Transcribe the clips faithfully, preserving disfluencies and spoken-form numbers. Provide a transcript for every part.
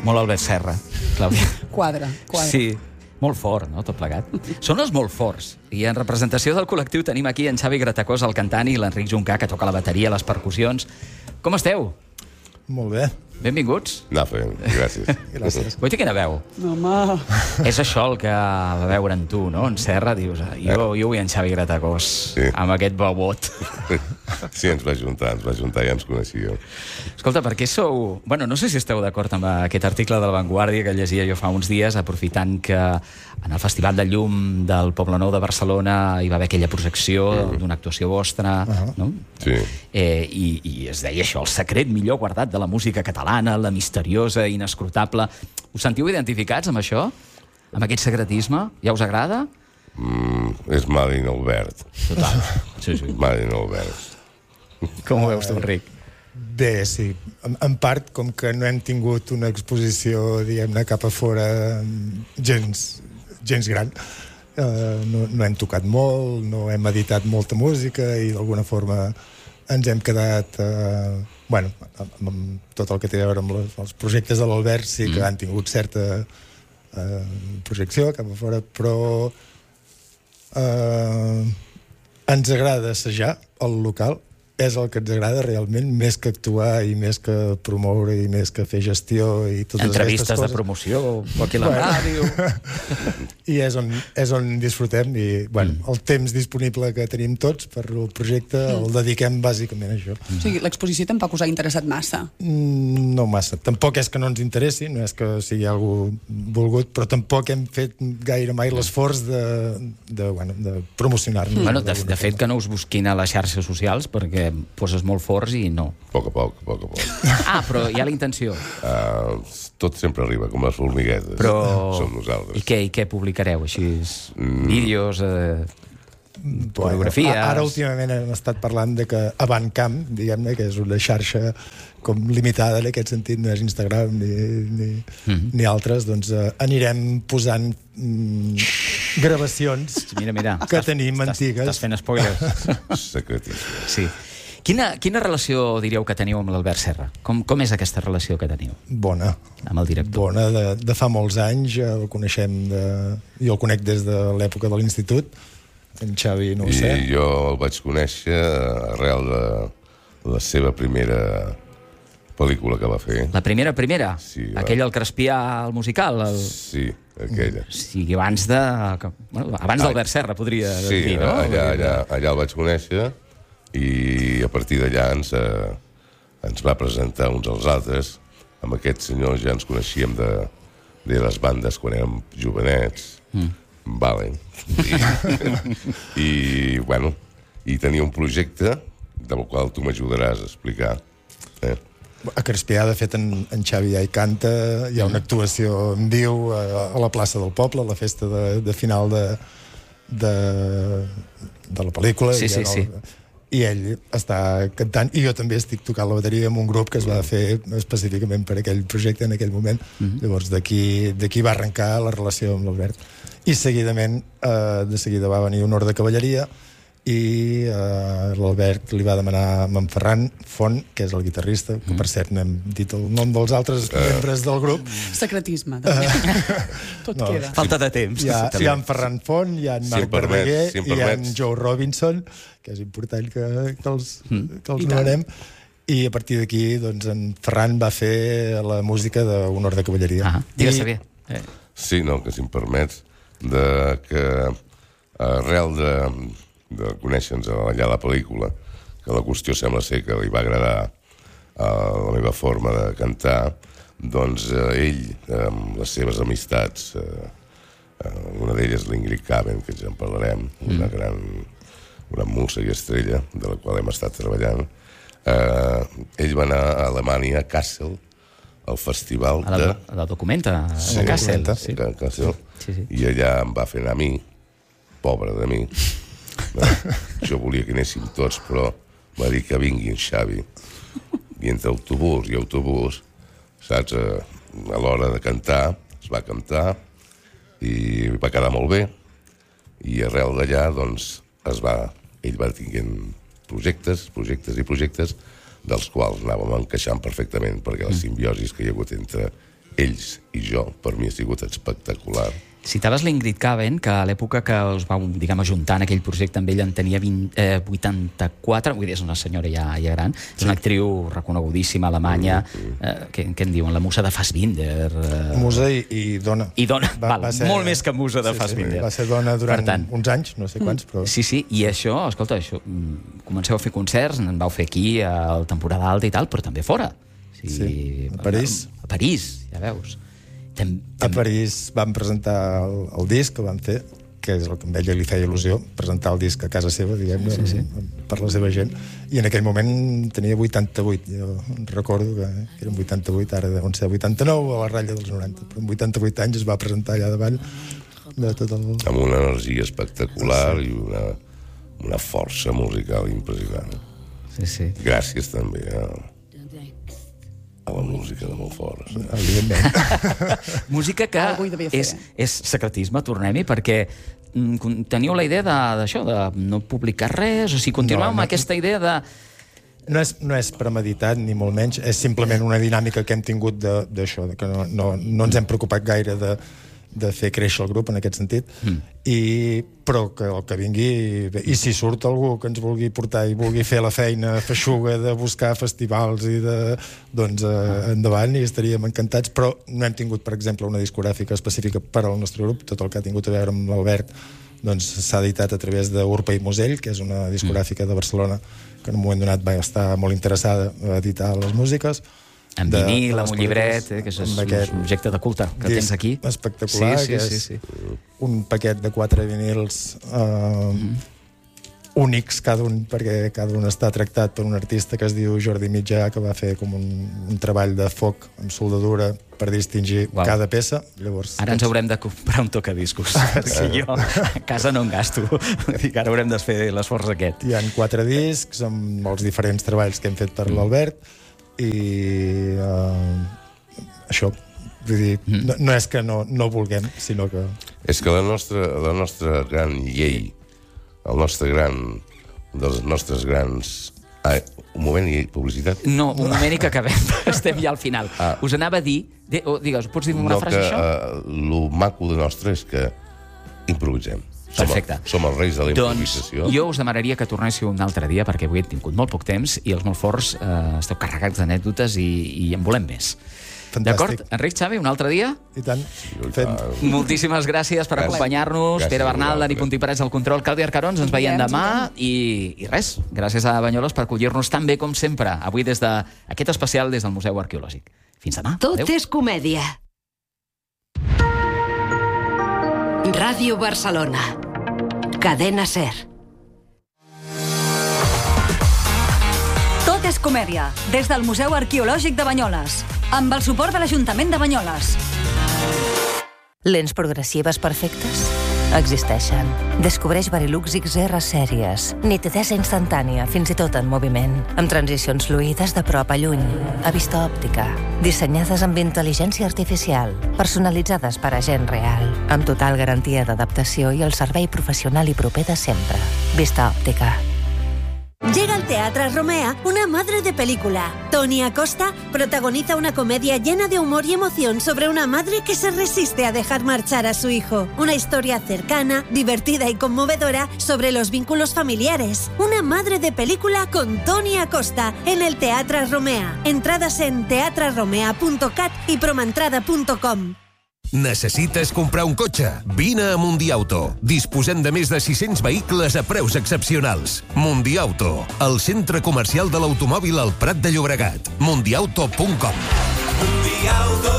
molt Albert Serra, Clàudia. Quadre, quadre. Sí, molt fort, no?, tot plegat. Són els molt forts. I en representació del col·lectiu tenim aquí en Xavi Gratacós, el cantant, i l'Enric Juncà, que toca la bateria, les percussions. Com esteu? Molt bé. Benvinguts. Anar fent, gràcies. Gràcies. Oi, té quina veu? Home... És això el que va veure en tu, no? En Serra, dius, jo, jo vull en Xavi Gratacós, Sí. amb aquest bobot. Sí, ens va juntar, ens va juntar, ja ens coneixíem. Escolta, per què sou... Bueno, no sé si esteu d'acord amb aquest article de La Vanguardia que llegia jo fa uns dies, aprofitant que en el Festival de Llum del Poblenou de Barcelona hi va haver aquella projecció mm. d'una actuació vostra, uh-huh. no? Sí. Eh, i, I es deia això, el secret millor guardat de la música catalana, la misteriosa, inescrutable. Us sentiu identificats amb això? Amb aquest secretisme? Ja us agrada? Mm, és Malin Albert. Total. Sí, sí. Malin Albert. Com ho veus tu, Enric? Bé, sí. En, en part, com que no hem tingut una exposició, diguem-ne, cap a fora gens, gens gran, eh, no, no hem tocat molt, no hem editat molta música i d'alguna forma ens hem quedat... Eh, bueno, amb, amb tot el que té a veure amb les, els projectes de l'Albert sí que mm. han tingut certa eh, projecció cap a fora, però eh, ens agrada assajar el local, és el que ens agrada realment, més que actuar i més que promoure i més que fer gestió i totes entrevistes aquestes coses. De promoció o aquí a la Bueno. ràdio. I és on, és on disfrutem i bueno, Mm. el temps disponible que tenim tots per el projecte Mm. el dediquem bàsicament a això. O sigui, l'exposició tampoc us ha interessat massa. Mm, No massa. Tampoc és que no ens interessi, no és que sigui algú volgut, però tampoc hem fet gaire mai l'esforç de, de, bueno, de promocionar-nos. Bueno, de, de fet, que no us busquin a les xarxes socials, perquè poses molt forts i no. A poc a poc, a poc a poc. Ah, però hi ha la intenció. Uh, tot sempre arriba, com les formiguetes. Però... Som I nosaltres. què, i què publicareu? Així, mm. vídeos, eh, coreografies... Bueno, ara últimament hem estat parlant de que Avantcamp, diguem-ne, que és una xarxa com limitada en aquest sentit, no és Instagram ni, ni, mm-hmm. ni altres, doncs eh, anirem posant mm, gravacions Mira, mira. que estàs, tenim estàs, antigues. Estàs fent spoilers. Secretíssim. Sí. Quina, quina relació diríeu que teniu amb l'Albert Serra? Com, com és aquesta relació que teniu Bona. amb el director? Bona, de, de fa molts anys, el coneixem, de, jo el conec des de l'època de l'institut, en Xavi no ho I sé. jo el vaig conèixer arrel de la seva primera pel·lícula que va fer. La primera, primera? Sí, va. Aquella, el Crespià, el musical? El... Sí, aquella. O sigui, abans de... Bueno, abans d'Albert Serra, podria Sí, dir, no? allà, allà, allà el vaig conèixer i a partir d'allà ens, eh, ens va presentar uns als altres. Amb aquest senyor ja ens coneixíem de, de les bandes quan érem jovenets. Mm. Valen. I, i, bueno, i tenia un projecte del qual tu m'ajudaràs a explicar. Eh? A Crespià, de fet, en, en Xavi ja hi canta, hi ha una actuació en viu a, a la plaça del poble, a la festa de, de final de, de, de la pel·lícula. Sí, i sí, el, sí. I ell està cantant, i jo també estic tocant la bateria amb un grup que es va fer específicament per aquell projecte en aquell moment. Mm-hmm. Llavors, d'aquí d'aquí va arrencar la relació amb l'Albert. I seguidament, eh, de seguida va venir Honor de Cavalleria, i eh, l'Albert li va demanar a en Ferran Font, que és el guitarrista, que per cert no hem dit el nom dels altres uh. membres del grup. Secretisme, també. Uh. Tot No. queda. Falta de temps. Hi ha, hi ha en Ferran Font, hi ha en Si Marc em permets, Verdaguer, si em hi ha en permets. Joe Robinson, que és important que, que els, Mm. que els I tant. nomenem. I a partir d'aquí, doncs, en Ferran va fer la música d'Honor de Cavalleria. Ah, digues bé. Eh. Sí, no, que si em permets, de que arrel de, de conèixer-nos allà a la pel·lícula, que la qüestió sembla ser que li va agradar a la meva forma de cantar, doncs eh, ell, amb les seves amistats, eh, eh, una d'elles l'Ingrid Caben, que ja en parlarem, mm. una gran una musa i estrella, de la qual hem estat treballant, eh, ell va anar a Alemanya, a Kassel, al festival A la, de... a la documenta, a Sí, la Kassel. documenta. Sí. que, que sí. Sí, sí. I allà em va fer anar a mi, pobre de mi. No, jo volia que anéssim tots, però va dir que vingui en Xavi. I entre autobús i autobús, saps, a, a l'hora de cantar, es va cantar i va quedar molt bé. I arrel d'allà, doncs, es va, ell va tinguent projectes, projectes i projectes, dels quals anàvem encaixant perfectament, perquè les simbiosis que hi ha hagut entre ells i jo, per mi ha sigut espectacular. Citaves l'Ingrid Caben, que a l'època que us vau, diguem, ajuntar en aquell projecte amb ell en tenia vint, eh, vuitanta-quatre, vull dir, és una senyora ja, ja gran, sí. És una actriu reconegudíssima alemanya, eh, què, què en diuen? La musa de Fassbinder. Eh... Musa i, i dona. I dona, va, val, va ser, molt més que musa de sí, Fassbinder. Sí, va ser dona durant tant, uns anys, no sé quants, però... Sí, sí, i això, escolta, això, comenceu a fer concerts, en vau fer aquí, a la temporada alta i tal, però també fora. Sí, sí, a París. A, a París, ja veus. Tem, tem... A París vam presentar el, el disc que vam fer, que és el que a ella li feia il·lusió, presentar el disc a casa seva, diguem-ne, sí, sí. per la seva gent. I en aquell moment tenia vuitanta-vuit. Jo recordo que, que eren vuitanta-vuit, ara deuen ser vuitanta-nou, a la ratlla dels noranta. Però amb vuitanta-vuit anys es va presentar allà davant de tot el... Amb una energia espectacular sí. i una, una força musical impressionant. Sí, sí. Gràcies també a... a la música de Montfort. Evidentment. Música que és, és secretisme, tornem-hi, perquè mm, teniu la idea d'això, de, de no publicar res, o sigui, continueu no, no, amb aquesta idea de... No és, no és premeditat, ni molt menys, és simplement una dinàmica que hem tingut d'això, que no, no, no ens hem preocupat gaire de, de fer créixer el grup en aquest sentit, mm. i, però que el que vingui, i si surt algú que ens vulgui portar i vulgui fer la feina feixuga de buscar festivals i de, doncs eh, endavant, i estaríem encantats, però no hem tingut, per exemple, una discogràfica específica per al nostre grup. Tot el que ha tingut a veure amb l'Albert doncs s'ha editat a través d'Urpa i Musell, que és una discogràfica de Barcelona que en un moment donat va estar molt interessada a editar les músiques. En vinil, amb un llibret, eh, que és un objecte de culte que tens aquí. Espectacular, sí, sí, que és sí, sí. un paquet de quatre vinils eh, mm. únics cada un, perquè cada un està tractat per un artista que es diu Jordi Mitjà, que va fer com un, un treball de foc amb soldadura per distingir wow. cada peça. Llavors, ara ens haurem de comprar un tocadiscos, perquè jo a casa no en gasto. Ara haurem de fer l'esforç aquest. Hi ha quatre discs amb els diferents treballs que hem fet per mm. l'Albert, i uh, això, vull dir, mm. no, no és que no, no vulguem, sinó que... És que la nostra, la nostra gran llei, el nostre gran, un dels nostres grans... Ah, un moment i publicitat? No, un moment i que acabem, estem ja al final. Ah. Us anava a dir... De, oh, digues, pots dir una no, frase, que, això? Uh, lo maco de nostre és que improvisem. Perfecte. Som, som els reis de la improvisació. Doncs jo us demanaria que tornéssiu un altre dia, perquè avui he tingut molt poc temps i els molt forts eh, esteu carregats d'anècdotes i, i en volem més. D'acord? Enric, Xavi, un altre dia? I tant. Fem. Moltíssimes gràcies per acompanyar-nos. Pere Bernal, Dani Puntí Parets al control, Clàudia Arcarons, ens veiem demà i, i res, gràcies a Banyoles per acollir-nos tan bé com sempre, avui des d'aquest especial des del Museu Arqueològic. Fins demà. Tot Adéu. és comèdia. Ràdio Barcelona. Cadena SER. Tot és comèdia, des del Museu Arqueològic de Banyoles, amb el suport de l'Ajuntament de Banyoles. Lents progressives perfectes? Existeixen. Descobreix Varilux X R sèries. Nitidesa instantània, fins i tot en moviment. Amb transicions fluides de prop a lluny. A vista òptica. Dissenyades amb intel·ligència artificial. Personalitzades per a gent real. Amb total garantia d'adaptació i el servei professional i proper de sempre. Vista òptica. Llega al Teatro Romea una madre de película. Toni Acosta protagoniza una comedia llena de humor y emoción sobre una madre que se resiste a dejar marchar a su hijo. Una historia cercana, divertida y conmovedora sobre los vínculos familiares. Una madre de película con Toni Acosta en el Teatro Romea. Entradas en teatro romea punto cat y promentrada punto com. Necessites comprar un cotxe? Vine a Mundiauto. Disposem de més de sis-cents vehicles a preus excepcionals. Mundiauto, el centre comercial de l'automòbil al Prat de Llobregat. mundiauto punt com. Mundiauto.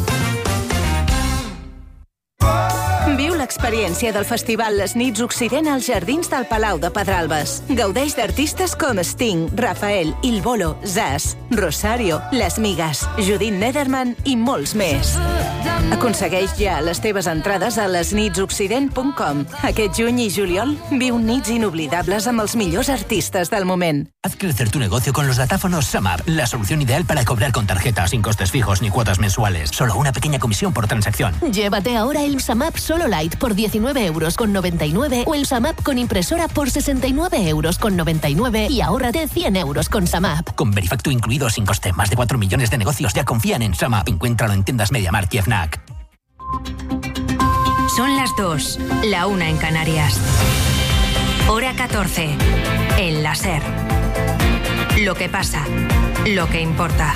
Viu l'experiència del festival Les Nits Occident als jardins del Palau de Pedralbes. Gaudeix d'artistes com Sting, Rafael, Il Bolo, Zaz, Rosario, Les Migas, Judith Nederman i molts més. Aconsegueix ja les teves entrades a les nits occident punt com. Aquest juny i juliol viu nits inoblidables amb els millors artistes del moment. Haz crecer tu negocio con los datáfonos SumUp, la solución ideal para cobrar con tarjeta sin costes fijos ni cuotas mensuales. Solo una pequeña comisión por transacción. Llévate ahora el SumUp Solo Lite por diecinueve euros con noventa y nueve o el Samap con impresora por sesenta y nueve euros con noventa y nueve y ahórrate cien euros con Samap. Con Verifactu incluido sin coste, más de cuatro millones de negocios ya confían en Samap. Encuéntralo en tiendas MediaMarkt y Fnac. Son las dos, la una en Canarias. Hora catorce, en la SER. Lo que pasa, lo que importa.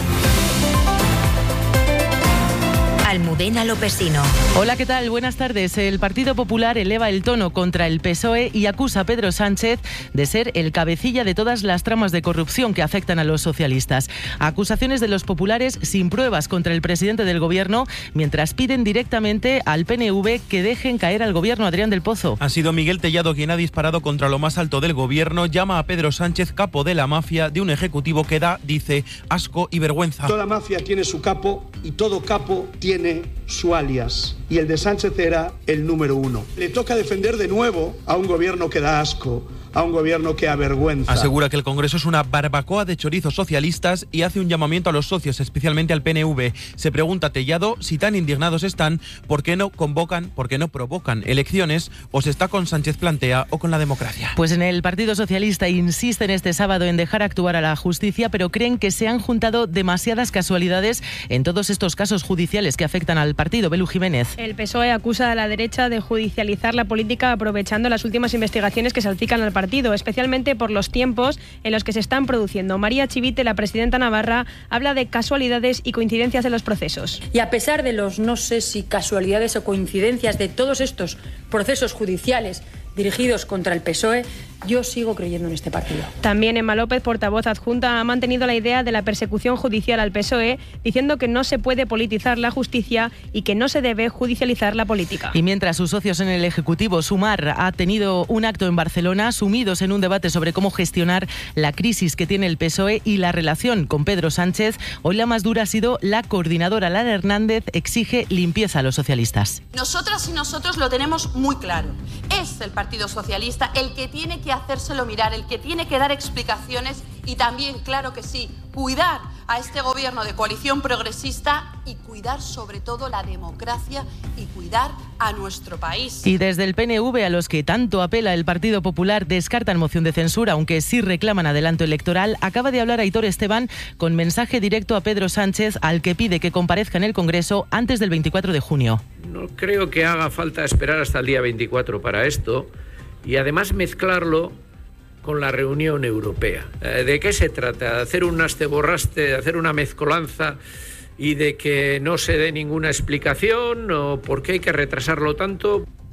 Almudena Lopesino. Hola, ¿qué tal? Buenas tardes. El Partido Popular eleva el tono contra el P S O E y acusa a Pedro Sánchez de ser el cabecilla de todas las tramas de corrupción que afectan a los socialistas. Acusaciones de los populares sin pruebas contra el presidente del gobierno, mientras piden directamente al P N V que dejen caer al gobierno. Adrián del Pozo. Ha sido Miguel Tellado quien ha disparado contra lo más alto del gobierno. Llama a Pedro Sánchez capo de la mafia de un ejecutivo que da, dice, asco y vergüenza. Toda mafia tiene su capo y todo capo tiene su alias, y el de Sánchez era el número uno. Le toca defender de nuevo a un gobierno que da asco, a un gobierno que avergüenza. Asegura que el Congreso es una barbacoa de chorizos socialistas y hace un llamamiento a los socios, especialmente al P N V. Se pregunta Tellado si tan indignados están, ¿por qué no convocan, por qué no provocan elecciones? ¿O se está con Sánchez Plantea o con la democracia? Pues en el Partido Socialista insisten este sábado en dejar actuar a la justicia, pero creen que se han juntado demasiadas casualidades en todos estos casos judiciales que afectan al partido. Belu Jiménez. El P S O E acusa a la derecha de judicializar la política aprovechando las últimas investigaciones que salpican al partido. Partido, especialmente por los tiempos en los que se están produciendo. María Chivite, la presidenta navarra, habla de casualidades y coincidencias de los procesos. Y a pesar de los, no sé si casualidades o coincidencias de todos estos procesos judiciales dirigidos contra el P S O E, yo sigo creyendo en este partido. También Emma López, portavoz adjunta, ha mantenido la idea de la persecución judicial al P S O E, diciendo que no se puede politizar la justicia y que no se debe judicializar la política. Y mientras sus socios en el Ejecutivo, Sumar, ha tenido un acto en Barcelona, sumidos en un debate sobre cómo gestionar la crisis que tiene el P S O E y la relación con Pedro Sánchez, hoy la más dura ha sido la coordinadora Lara Hernández, exige limpieza a los socialistas. Nosotras y nosotros lo tenemos muy claro. Es el Partido Socialista el que tiene que hacérselo mirar, el que tiene que dar explicaciones y también, claro que sí, cuidar a este gobierno de coalición progresista y cuidar sobre todo la democracia y cuidar a nuestro país. Y desde el P N V, a los que tanto apela el Partido Popular, descartan moción de censura, aunque sí reclaman adelanto electoral. Acaba de hablar Aitor Esteban con mensaje directo a Pedro Sánchez, al que pide que comparezca en el Congreso antes del veinticuatro de junio. No creo que haga falta esperar hasta el día veinticuatro para esto y además mezclarlo con la reunión europea. ¿De qué se trata? ¿De hacer un asteborraste, de hacer una mezcolanza y de que no se dé ninguna explicación o por qué hay que retrasarlo tanto?